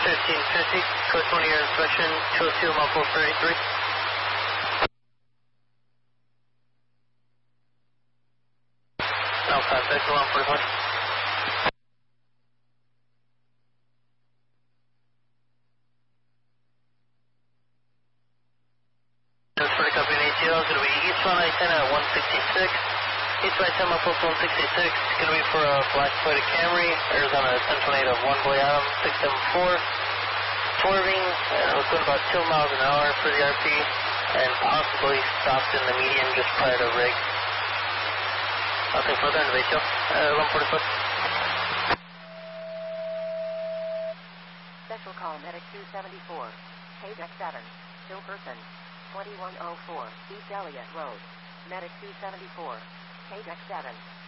1550, code 20 air inspection, 202 Muffle 33. No contact, 145. That's for the company ATL, it's going to be eastbound I-10 at 166. Eastbound I-10 Muffle 166, it's going to be for a black Toyota Camry, Arizona 1028 of 1 Boy Adam 674. Swerving, was going about 2 miles an hour for the RP, and possibly stopped in the median just prior to rig. Nothing further in the ATL, 145. Special call Medic 274, page X7, still person, 2104, East Elliott Road, Medic 274, page X7.